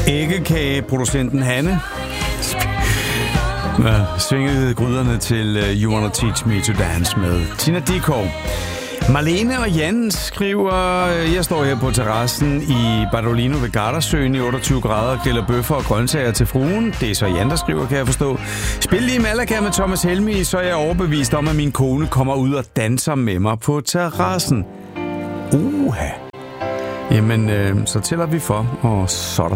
Æggekageproducenten Hanne svingede gryderne til You Wanna Teach Me to Dance med Tina Dickow. Marlene og Jan skriver, jeg står her på terrassen i Badolino ved Gardasøen i 28 grader, griller bøffer og grøntsager til fruen. Det er så Jan, der skriver, kan jeg forstå. Spil lige Malaga med Thomas Helmig, så er jeg overbevist om, at min kone kommer ud og danser med mig på terrassen. Jamen, så tæller vi for, og så er der